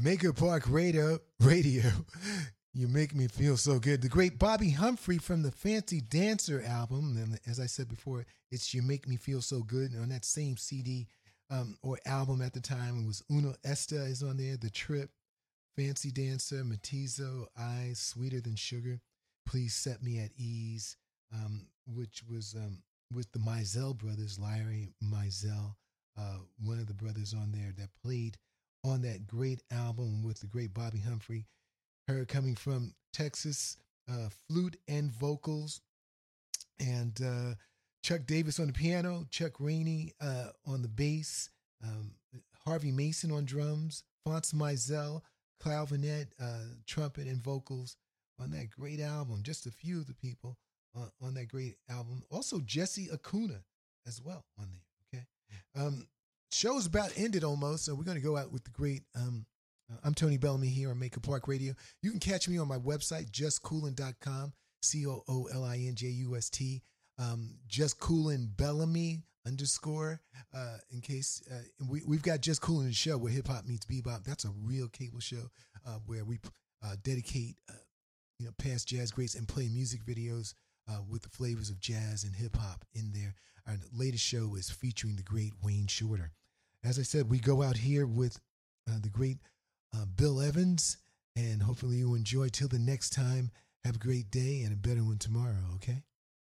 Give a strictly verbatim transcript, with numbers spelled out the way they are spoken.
Maker Park Radio. Radio. You make me feel so good. The great Bobby Humphrey from the Fancy Dancer album. And as I said before, it's You Make Me Feel So Good. And on that same C D um, or album at the time, it was Una Esta is on there, The Trip, Fancy Dancer, Matizo, Eyes, Sweeter Than Sugar, Please Set Me at Ease, um, which was um, with the Mizell brothers, Larry Mizell, uh, one of the brothers on there that played on that great album with the great Bobby Humphrey. Her coming from Texas, uh, flute and vocals, and uh, Chuck Davis on the piano, Chuck Rainey uh, on the bass, um, Harvey Mason on drums, Fonz Mizell, clavinet, uh, trumpet, and vocals on that great album. Just a few of the people uh, on that great album. Also, Jesse Acuna as well on there. Okay, um, show's about ended almost, so we're going to go out with the great. Um, Uh, I'm Tony Bellamy here on Maker Park Radio. You can catch me on my website, just coolin dot com, C O O L I N J U S T, um, Just Coolin Bellamy underscore, uh, in case, uh, we, we've got Just Coolin the show where hip hop meets bebop. That's a real cable show uh, where we uh, dedicate, uh, you know, past jazz greats and play music videos uh, with the flavors of jazz and hip hop in there. Our latest show is featuring the great Wayne Shorter. As I said, we go out here with uh, the great Uh, Bill Evans, and hopefully you enjoy. Till the next time, have a great day and a better one tomorrow, okay?